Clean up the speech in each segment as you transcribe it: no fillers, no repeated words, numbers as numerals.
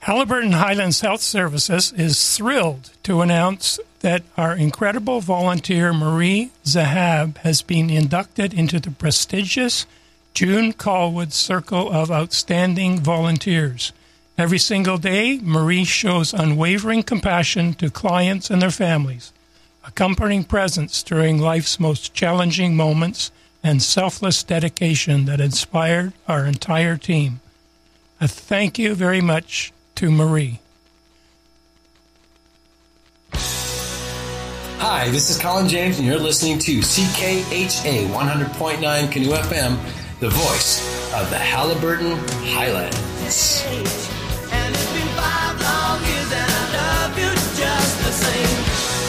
Haliburton Highlands Health Services is thrilled to announce that our incredible volunteer Marie Zahab has been inducted into the prestigious June Callwood Circle of Outstanding Volunteers. Every single day, Marie shows unwavering compassion to clients and their families, a comforting presence during life's most challenging moments, and selfless dedication that inspired our entire team. A thank you very much to Marie. Hi, this is Colin James, and you're listening to CKHA 100.9 Canoe FM, the voice of the Haliburton Highlands. And it's been 5 long years, and I love you just the same.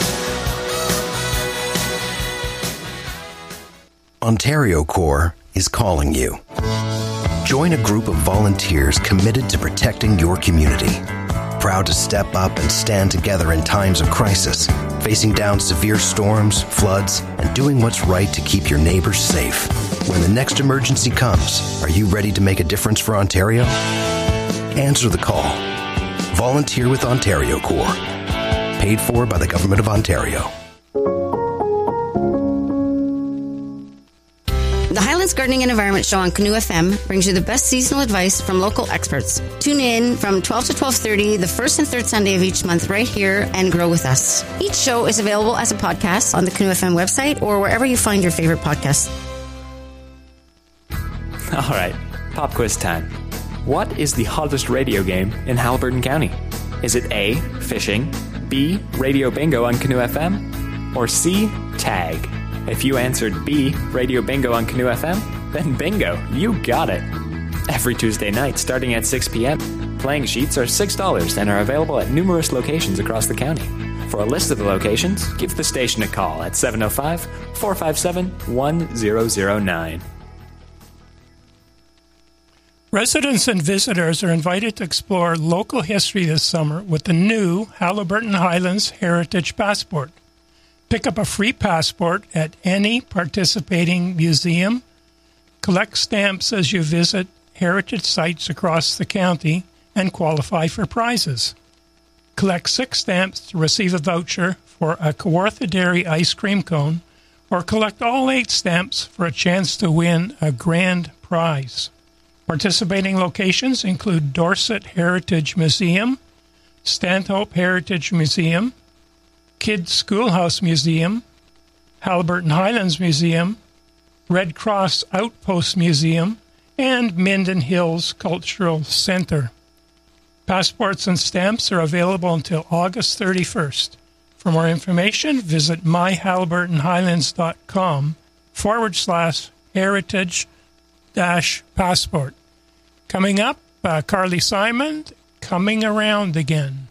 Ontario Corps is calling you. Join a group of volunteers committed to protecting your community. Proud to step up and stand together in times of crisis, facing down severe storms, floods, and doing what's right to keep your neighbors safe. When the next emergency comes, are you ready to make a difference for Ontario? Answer the call. Volunteer with Ontario Corps. Paid for by the Government of Ontario. The Highlands Gardening and Environment Show on Canoe FM brings you the best seasonal advice from local experts. Tune in from 12 to 12:30 the first and third Sunday of each month right here and grow with us. Each show is available as a podcast on the Canoe FM website or wherever you find your favorite podcasts. All right, pop quiz time. What is the hottest radio game in Haliburton County? Is it A, fishing, B, radio bingo on Canoe FM, or C, tag? If you answered B, Radio Bingo on Canoe FM, then bingo, you got it. Every Tuesday night, starting at 6 p.m., playing sheets are $6 and are available at numerous locations across the county. For a list of the locations, give the station a call at 705-457-1009. Residents and visitors are invited to explore local history this summer with the new Haliburton Highlands Heritage Passport. Pick up a free passport at any participating museum. Collect stamps as you visit heritage sites across the county and qualify for prizes. Collect 6 stamps to receive a voucher for a Kawartha Dairy ice cream cone, or collect all 8 stamps for a chance to win a grand prize. Participating locations include Dorset Heritage Museum, Stanhope Heritage Museum, Kids Schoolhouse Museum, Haliburton Highlands Museum, Red Cross Outpost Museum, and Minden Hills Cultural Center. Passports and stamps are available until August 31st. For more information, visit myhaliburtonhighlands.com/heritage-passport. Coming up, Carly Simon, Coming Around Again.